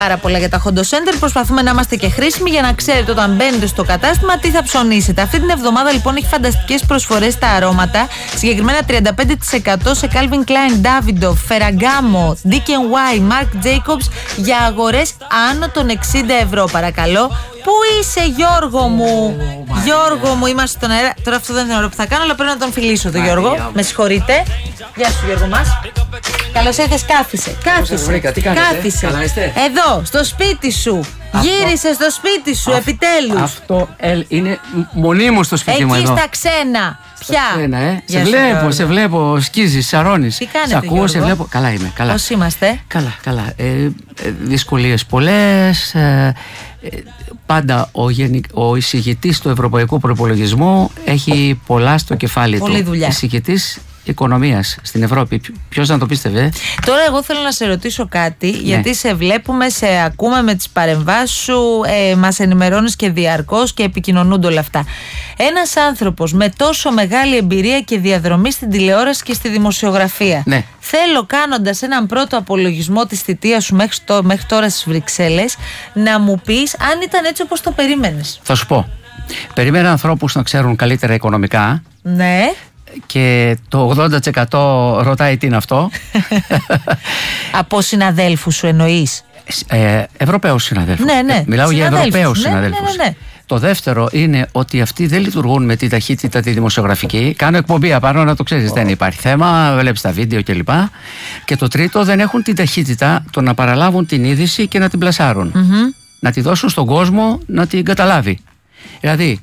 Πάρα πολλά για τα Hondo Center. Προσπαθούμε να είμαστε και χρήσιμοι για να ξέρετε όταν μπαίνετε στο κατάστημα τι θα ψωνίσετε. Αυτή την εβδομάδα λοιπόν έχει φανταστικές προσφορές στα αρώματα. Συγκεκριμένα 35% σε Calvin Klein, Davidoff, Ferragamo, DKNY, Marc Jacobs για αγορές άνω των 60 ευρώ. Παρακαλώ. Πού είσαι, Γιώργο μου? Γιώργο μου, είμαστε στον αέρα. Τώρα αυτό δεν είναι ωραίο που θα κάνω, αλλά πρέπει να τον φιλήσω τον Γιώργο. Με συγχωρείτε. Γεια σου, Γιώργο μας. Καλώς ήρθες, κάθισε. Κάθισε. Εδώ, στο σπίτι σου. Γύρισε στο σπίτι σου, επιτέλους. Αυτό είναι μονίμως στο σπίτι μου εδώ. Εκεί στα ξένα. Ποια? Σε βλέπω, σκίζεις, σαρώνεις. Τι κάνετε, σε ακούω, Γιώργο? σε βλέπω. Καλά είμαι, καλά. Πώς είμαστε? Καλά. Δυσκολίες πολλές. Πάντα ο εισηγητής του Ευρωπαϊκού Προϋπολογισμού έχει πολλά στο κεφάλι του. Πολλή δουλειά. Εισηγητής οικονομίας στην Ευρώπη. Ποιος να το πίστευε? Τώρα εγώ θέλω να σε ρωτήσω κάτι, γιατί σε βλέπουμε, σε ακούμε με τις παρεμβάσεις σου, μας ενημερώνεις και διαρκώς και επικοινωνούνται όλα αυτά. Ένας άνθρωπος με τόσο μεγάλη εμπειρία και διαδρομή στην τηλεόραση και στη δημοσιογραφία, ναι. Θέλω, κάνοντας έναν πρώτο απολογισμό της θητείας σου μέχρι τώρα στις Βρυξέλλες, να μου πεις αν ήταν έτσι όπως το περίμενες. Θα σου πω. Περίμενα ανθρώπους να ξέρουν καλύτερα οικονομικά. Ναι. Και το 80% ρωτάει τι είναι αυτό. Από συναδέλφους σου εννοείς? Ευρωπαίους συναδέλφους. Ναι. Μιλάω για Ευρωπαίους συναδέλφους. Ναι. Το δεύτερο είναι ότι αυτοί δεν λειτουργούν με τη ταχύτητα τη δημοσιογραφική. Κάνω εκπομπή απάνω, να το ξέρεις, δεν υπάρχει θέμα, βλέπεις τα βίντεο κλπ. Και το τρίτο, δεν έχουν την ταχύτητα το να παραλάβουν την είδηση και να την πλασάρουν. Να τη δώσουν στον κόσμο να την καταλάβει. Δηλαδή,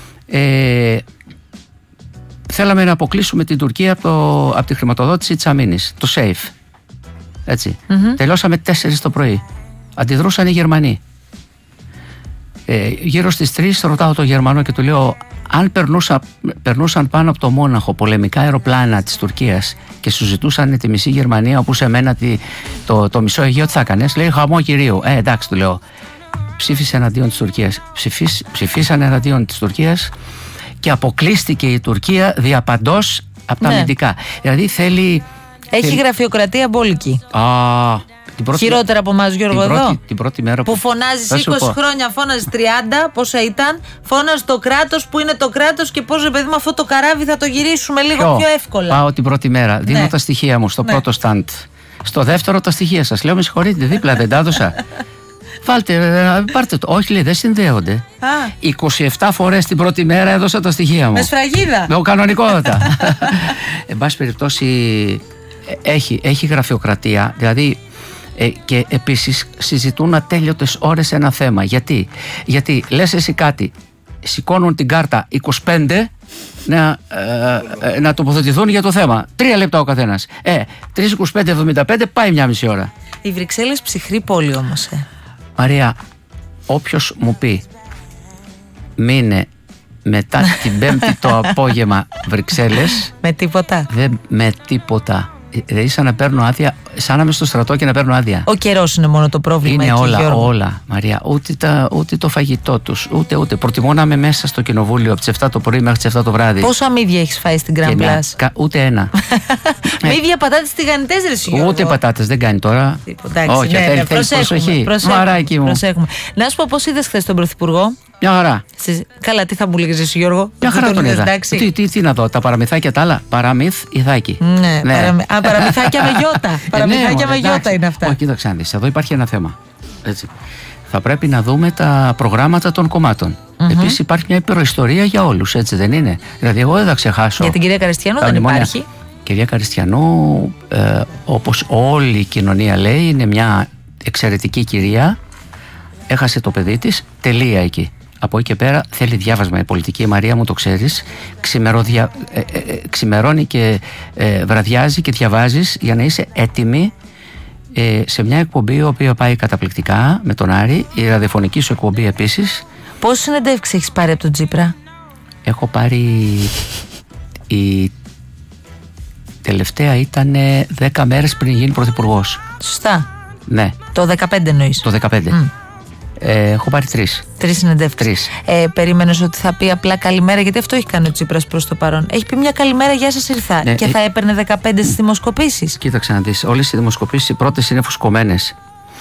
θέλαμε να αποκλείσουμε την Τουρκία από τη χρηματοδότηση της αμήνης, το SAFE. Έτσι. Τελειώσαμε 4 το πρωί. Αντιδρούσαν οι Γερμανοί. Γύρω στις 3 ρωτάω τον Γερμανό και του λέω: αν περνούσαν πάνω από το Μόναχο πολεμικά αεροπλάνα της Τουρκίας και σου ζητούσαν τη μισή Γερμανία, όπου σε μένα το μισό Αιγαίο, τι θα έκανες? Λέει: χαμό κυρίου. Εντάξει, του λέω. Ψήφισε εναντίον της Τουρκίας. Ψηφίσαν εναντίον της Τουρκίας και αποκλείστηκε η Τουρκία διαπαντός από τα αμυντικά. Δηλαδή Έχει γραφειοκρατία μπόλικη. Χειρότερα από εμάς, Γιώργο, εδώ. Την πρώτη μέρα που φωνάζεις 20 χρόνια, φώναζες 30, πόσα ήταν. Φώναζες το κράτος που είναι το κράτος και πώς, ρε παιδί μου, αυτό το καράβι θα το γυρίσουμε λίγο πιο εύκολα. Πάω την πρώτη μέρα, δίνω τα στοιχεία μου στο πρώτο σταντ. Στο δεύτερο τα στοιχεία σας. Λέω: με συγχωρείτε, δίπλα δεν τα έδωσα. Πάρτε το. Όχι, λέει, δεν συνδέονται. 27 φορές την πρώτη μέρα έδωσα τα στοιχεία μου. Με σφραγίδα. Με κανονικότητα. Εν πάση περιπτώσει, έχει γραφειοκρατία. Δηλαδή, και επίσης συζητούν ατέλειωτες ώρες ένα θέμα. Γιατί λες εσύ κάτι, σηκώνουν την κάρτα 25 να τοποθετηθούν για το θέμα. 3 λεπτά ο καθένας. 3-25-75 πάει μια μισή ώρα. Οι Βρυξέλλες ψυχρή πόλη όμως. Μαρία, όποιος μου πει μείνε μετά την Πέμπτη το απόγευμα Βρυξέλλες, με τίποτα. Δηλαδή σαν να παίρνω άδεια, σαν να είμαι στο στρατό και να παίρνω άδεια. Ο καιρός είναι μόνο το πρόβλημα. Είναι εκεί, όλα, Μαρία. Ούτε το φαγητό τους, ούτε. Προτιμώ να είμαι μέσα στο κοινοβούλιο από τις 7 το πρωί μέχρι τις 7 το βράδυ. Πόσα μύδια έχεις φάει στην Grand Place? Ούτε ένα. Μύδια, πατάτες, τηγανιτές, ρε Γιώργο? Ούτε πατάτες, δεν κάνει τώρα. Όχι, θέλει προσοχή. Μαράκι μου. Προσέχουμε. Να σου πω, πώς είδες χθες τον Πρωθυπουργό? Μια χαρά. Καλά, τι θα μου λέγεις εσύ, Γιώργο? Μια χαρά τον είδα. Τι να δω, τα παραμυθάκια τα άλλα? Παραμύθ, ηθάκι. Ναι. Παραμυθάκια με γιώτα. Παραμυθάκια με γιώτα είναι αυτά. Όχι, κοίταξε να δεις. Εδώ υπάρχει ένα θέμα. Έτσι. Θα πρέπει να δούμε τα προγράμματα των κομμάτων. Επίσης υπάρχει μια υπεροϊστορία για όλους, έτσι δεν είναι? Δηλαδή, εγώ δεν θα ξεχάσω. Για την κυρία Καριστιανού δεν υπάρχει? Κυρία Καριστιανού, όπως όλη η κοινωνία λέει, είναι μια εξαιρετική κυρία. Έχασε το παιδί της, τελεία εκεί. Από εκεί και πέρα θέλει διάβασμα η πολιτική. Μαρία μου, το ξέρεις. Ξημερώνει και βραδιάζει και διαβάζεις για να είσαι έτοιμη σε μια εκπομπή η οποία πάει καταπληκτικά με τον Άρη. Η ραδιοφωνική σου εκπομπή επίσης. Πόσες συνεντεύξεις έχεις πάρει από τον Τσίπρα? Έχω πάρει. Η τελευταία ήταν 10 μέρες πριν γίνει πρωθυπουργός. Σωστά. Ναι. Το 15 εννοείς? Το 15. Έχω πάρει 3. 3 συνεντεύξεις. Περίμενες ότι θα πει απλά καλημέρα? Γιατί αυτό έχει κάνει ο Τσίπρας προς το παρόν. Έχει πει μια καλημέρα, γεια σας, ήρθα. Ναι, και θα έπαιρνε 15 στις δημοσκοπήσεις. Κοίταξε να δεις. Όλες οι δημοσκοπήσεις οι πρώτες είναι φουσκωμένες.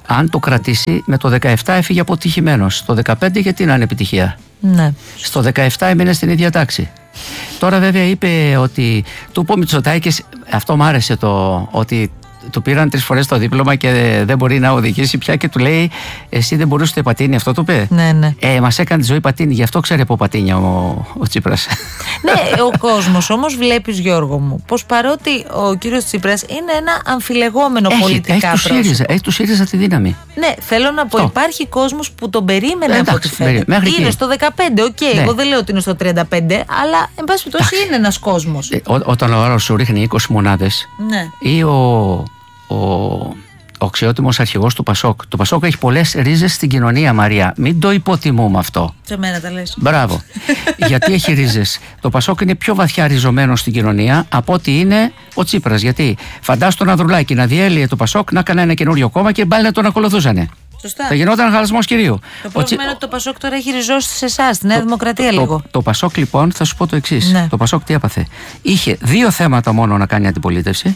αν το κρατήσει, με το 17 έφυγε αποτυχημένος. Το 15 γιατί να είναι επιτυχία. Ναι. Στο 17 έμεινε στην ίδια τάξη. Τώρα βέβαια είπε ότι του είπε ο Μητσοτάκης, αυτό μου άρεσε ότι του πήραν 3 φορές το δίπλωμα και δεν μπορεί να οδηγήσει πια και του λέει εσύ δεν μπορούσε πατίνι, αυτό το είπε. Ναι. Μας έκανε τη ζωή πατίνι, γι' αυτό ξέρει από πατίνια ο Τσίπρας. Ναι, ο κόσμος όμως βλέπεις, Γιώργο μου, πως παρότι ο κύριος Τσίπρας είναι ένα αμφιλεγόμενο πολιτικά πρόσωπο. Έχει του ΣΥΡΙΖΑ τη δύναμη. Ναι, θέλω να πω, υπάρχει κόσμος που τον περίμενε από ό,τι φαίνεται. Είναι στο 15, ναι. Εγώ δεν λέω ότι είναι στο 35, αλλά εν πάση περιπτώσει είναι ένας κόσμος. Όταν ο άλλος σου ρίχνει 20 μονάδες, ναι. Ή ο αξιότιμος αρχηγός του Πασόκ. Το Πασόκ έχει πολλές ρίζες στην κοινωνία, Μαρία. Μην το υποτιμούμε αυτό. Σε μένα τα λες. Μπράβο. Γιατί έχει ρίζες. Το Πασόκ είναι πιο βαθιά ριζωμένο στην κοινωνία από ότι είναι ο Τσίπρας. Γιατί φαντάσου τον Ανδρουλάκη να διέλυε το Πασόκ, να έκανε ένα καινούριο κόμμα και πάλι να τον ακολουθούσανε. Σωστά. Θα γινόταν χαλασμός κυρίου. Το πρόβλημα είναι ότι το Πασόκ τώρα έχει ριζώσει σε εσάς, στη Νέα Δημοκρατία λίγο. Το Πασόκ λοιπόν, θα σου πω το εξής. Ναι. Το Πασόκ τι έπαθε. Είχε 2 θέματα μόνο να κάνει αντιπολίτευση.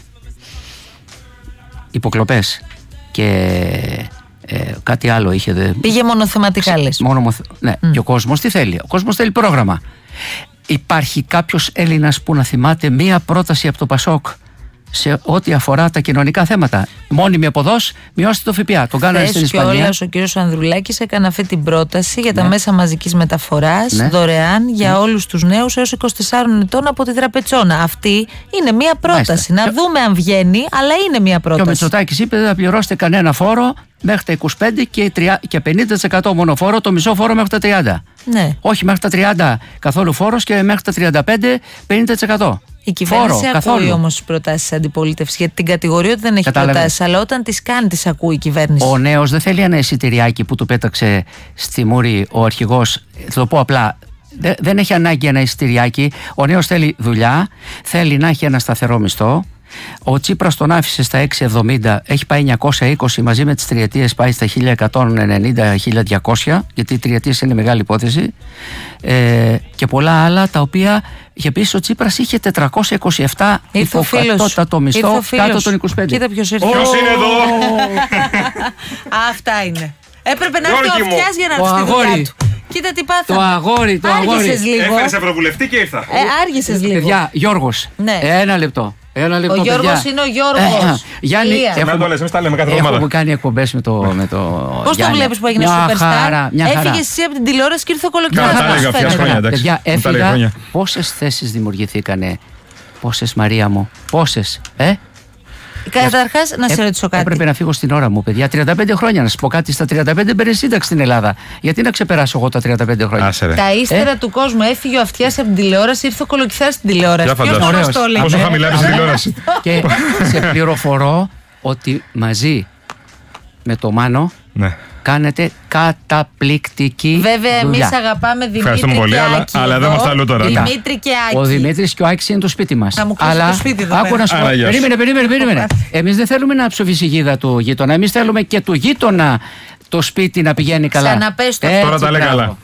Υποκλοπές και κάτι άλλο είχε. Πήγε μονοθεματικά λες. Ναι. Και ο κόσμος τι θέλει. Ο κόσμος θέλει πρόγραμμα. Υπάρχει κάποιος Έλληνας που να θυμάται μία πρόταση από το Πασόκ σε ό,τι αφορά τα κοινωνικά θέματα? Μόνιμη αποδός, μειώστε το ΦΠΑ. Τον κάνανε στην Ισπανία. Και όλος ο κύριος Ανδρουλάκης έκανε αυτή την πρόταση για τα μέσα μαζικής μεταφοράς δωρεάν για όλους τους νέους έως 24 ετών από τη Τραπετσόνα. Αυτή είναι μία πρόταση. Να δούμε αν βγαίνει, αλλά είναι μία πρόταση. Και ο Μητσοτάκης είπε δεν θα πληρώσετε κανένα φόρο μέχρι τα 25 και 50% μόνο φόρο, το μισό φόρο μέχρι τα 30. Ναι. Όχι μέχρι τα 30 καθόλου φόρος και μέχρι τα 35 50%. Η κυβέρνηση ακούει όμως τις προτάσεις της αντιπολίτευσης, γιατί την κατηγορεί ότι δεν έχει προτάσεις, αλλά όταν τις κάνει τις ακούει η κυβέρνηση. Ο νέος δεν θέλει ένα εισιτηριάκι που του πέταξε στη μούρη ο αρχηγός. Θα το πω απλά. Δεν έχει ανάγκη ένα εισιτηριάκι. Ο νέος θέλει δουλειά, θέλει να έχει ένα σταθερό μισθό. Ο Τσίπρας τον άφησε στα 6,70, έχει πάει 920, μαζί με τις τριετίες πάει στα 1.190-1.200, γιατί οι τριετίες είναι μεγάλη υπόθεση, και πολλά άλλα τα οποία. Και επίσης ο Τσίπρας είχε 427 υποκατώτατο μισθό κάτω των 25. Κοίτα ποιος ήρθε. Ποιος είναι εδώ? Αυτά είναι. Έπρεπε να έρθει ο Αυτιάς για να έρθει στη δουλειά του. Κοίτα τι πάθαμε. Το αγόρι. Άργησες λίγο. Έφερες ευρωβουλευτή και ήρθα. Άργησες λίγο. Παιδιά, Γιώργος, ναι. Ένα λεπτό. Ο Γιώργος είναι ο Γιώργος. Γιάννη, εμείς τα λέμε κάθε εβδομάδα. Έχουμε κάνει εκπομπές με το Πώς το βλέπεις που έγινε στο Superstar? Έφυγες εσύ από την τηλεόραση και ήρθε ο κολοκυθάς. Παιδιά, έφυγα. Πόσες θέσεις δημιουργηθήκανε? Πόσες, Μαρία μου? Πόσες? Καταρχάς, να σε ρωτήσω κάτι. Έπρεπε να φύγω στην ώρα μου, παιδιά. 35 χρόνια. Να σας πω κάτι. Στα 35 μπαίνει σύνταξη στην Ελλάδα. Γιατί να ξεπεράσω εγώ τα 35 χρόνια? Τα ύστερα του κόσμου. Έφυγε ο Αυτιάς από την τηλεόραση, ήρθε ο κολοκυθάς στην τηλεόραση. Πόσο χαμηλά έπεσε η τηλεόραση. Και σε πληροφορώ ότι μαζί με το Μάνο κάνετε καταπληκτική βέβαια, δουλειά. Εμείς αγαπάμε Δημήτρη ευχαριστούμε πολύ, αλλά δεν μας τα λέω τώρα. Δημήτρη και Άκη. Ο Δημήτρης και ο Άκης είναι το σπίτι μας. Θα μου κλείσει το σπίτι εδώ. Άκου να σου πω. Περίμενε. Εμείς δεν θέλουμε να ψοφήσει η γίδα του γείτονα. Εμείς θέλουμε και του γείτονα το σπίτι να πηγαίνει καλά. Ξαναπες το. Τώρα τα λέει καλά.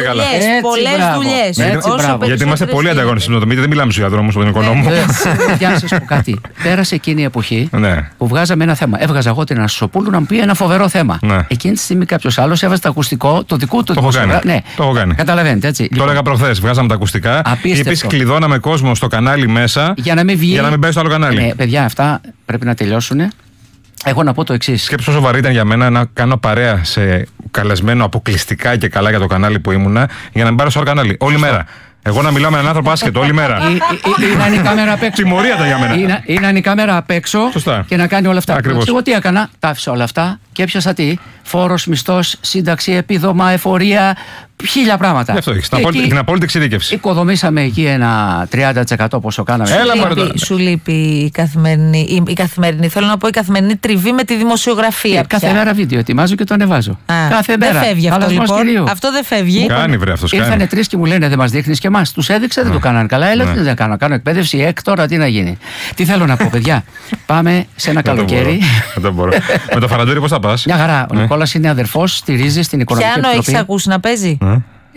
Πολλές δουλειές. Γιατί είμαστε πολύ ανταγωνιστικοί με το Δημήτρη. Δεν μιλάμε στους διαδρόμους από τον οικονόμο. Για να σας πω κάτι. Πέρασε εκείνη η εποχή που βγάζαμε ένα θέμα. Έβγαζα εγώ την Αναστασοπούλου να μου πει ένα φοβερό θέμα. Εκείνη τη στιγμή κάποιος άλλος έβαζε το ακουστικό, το δικό του. Το έχω κάνει. Καταλαβαίνετε έτσι. Το έλεγα προχθές. Βγάζαμε τα ακουστικά. Επίσης κλειδώναμε κόσμο στο κανάλι μέσα για να μην μπαίνει στο άλλο κανάλι. Παιδιά, αυτά πρέπει να τελειώσουν. Έχω να πω το εξής. Σκέψου πόσο βαρύ ήταν για μένα να κάνω παρέα σε καλεσμένο αποκλειστικά και καλά για το κανάλι που ήμουνα, για να μην πάρω στο άλλο κανάλι. Όλη μέρα. Εγώ να μιλάω με έναν άνθρωπο άσχετο όλη μέρα. Ή να είναι η κάμερα απ' έξω. Τιμωρία ήταν για μένα. Ή να είναι η κάμερα απ' έξω και να κάνει όλα αυτά. Ακριβώς. Εγώ τι έκανα? Τα άφησα όλα αυτά και έπιασα τι? Φόρος, μισθός, σύνταξη, επίδομα, εφορία. 1000 πράγματα. Γι' αυτό έχεις την απόλυτη εξειδίκευση. Οικοδομήσαμε εκεί ένα 30% πόσο κάναμε. Σου λείπει η καθημερινή. Θέλω να πω η καθημερινή τριβή με τη δημοσιογραφία. Κάθε μέρα βίντεο ετοιμάζω και το ανεβάζω. Κάθε μέρα. Δεν φεύγει αυτό λοιπόν. Αυτό δεν φεύγει. Κάνει βρε αυτός. Ήρθανε 3 και μου λένε δεν μας δείχνεις και εμάς. Τους έδειξα, δεν το κάνανε καλά. Έλα τι δεν κάνω. Κάνω εκπαίδευση. Τώρα τι να γίνει. Τι θέλω να πω, παιδιά. Πάμε σε ένα καλοκαίρι. Δεν μπορώ. Με το Φαραντούρι πώς θα πας? Μια χαρά. Ο Νικόλας είναι αδερφός, στηρίζει στην Οικονομική Επιτροπή. Πιάνο έχεις ακούσει να παίζει?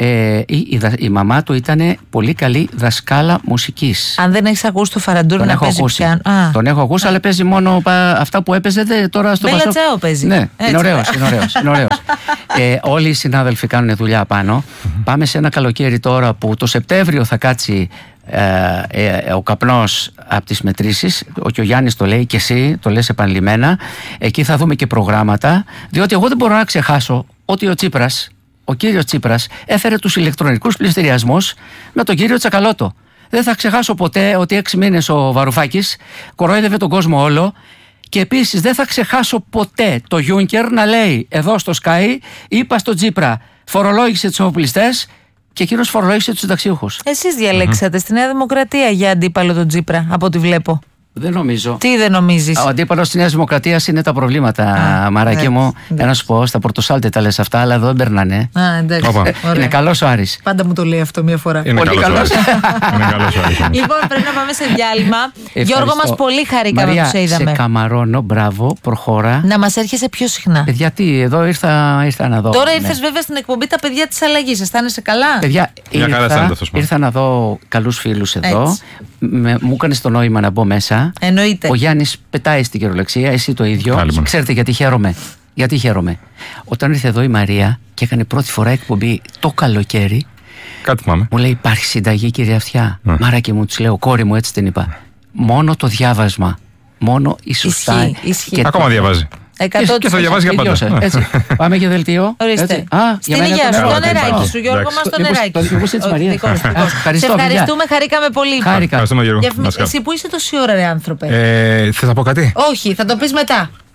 η μαμά του ήταν πολύ καλή δασκάλα μουσικής. Αν δεν έχεις ακούσει το Φαραντούρ να παίζει πιάνο. Τον έχω ακούσει, αλλά παίζει μόνο αυτά που έπαιζε τώρα στο Μπέλα Τσάο παίζει. Ναι, είναι ωραίος. Όλοι οι συνάδελφοι κάνουν δουλειά πάνω. Πάμε σε ένα καλοκαίρι τώρα που το Σεπτέμβριο θα κάτσει ο καπνός από τις μετρήσεις, και ο Γιάννης το λέει και εσύ το λες επανειλημμένα. Εκεί θα δούμε και προγράμματα, διότι εγώ δεν μπορώ να ξεχάσω ότι ο κύριος Τσίπρας έφερε τους ηλεκτρονικούς πληστηριασμούς με τον κύριο Τσακαλώτο. Δεν θα ξεχάσω ποτέ ότι 6 μήνες ο Βαρουφάκης κορόιδευε τον κόσμο όλο. Και επίσης δεν θα ξεχάσω ποτέ το Juncker να λέει εδώ στο Sky, είπα στον Τσίπρα, φορολόγησε τους οπλιστές και εκείνος φορολόγησε τους συνταξιούχους. Εσείς διαλέξατε στη Νέα Δημοκρατία για αντίπαλο τον Τσίπρα, από ό,τι βλέπω. Δεν νομίζω. Τι δεν νομίζεις? Ο αντίπαλος της Νέας Δημοκρατίας είναι τα προβλήματα, Μαράκι μου. Να σου πω, στα Πορτοσάλτε τα λες αυτά, αλλά εδώ δεν περνάνε. Είναι καλός ο Άρης. Πάντα μου το λέει αυτό μια φορά. Είναι πολύ καλός ο Άρης. Λοιπόν, πρέπει να πάμε σε διάλειμμα. Γιώργο μας, πολύ χαρήκαμε που σε είδαμε. Σε καμαρώνω, μπράβο, προχώρα. Να μας έρχεσαι πιο συχνά. Γιατί εδώ ήρθα να δω. Τώρα ήρθες βέβαια στην εκπομπή Τα Παιδιά της Αλλαγής. Αισθάνεσαι καλά? Παιδιά, ήρθα να δω καλούς φίλους εδώ. Μου έκανες το νόημα να μπω μέσα. Εννοείται. Ο Γιάννης πετάει στην κυριολεξία, εσύ το ίδιο. Ξέρετε γιατί χαίρομαι? Όταν ήρθε εδώ η Μαρία και έκανε πρώτη φορά εκπομπή το καλοκαίρι, κάτι θυμάμαι. μου λέει: υπάρχει συνταγή, κύριε Αυτιά? Μαράκι μου, της λέω, κόρη μου, έτσι την είπα. Μόνο το διάβασμα. Μόνο η σωστά. Ισχύει. Ακόμα διαβάζει. Και θα διαβάζει για πάντα. Έτσι. Πάμε για δελτίο. Ορίστε. Στην υγεία σου, το νεράκι σου, Γιώργο μας, το νεράκι. Σε ευχαριστούμε, χαρήκαμε πολύ. Ευχαριστούμε, Γιώργο. Εσύ που είσαι τόση ώρα, ρε άνθρωπε? Θες να πω κάτι? Όχι, θα το πεις μετά.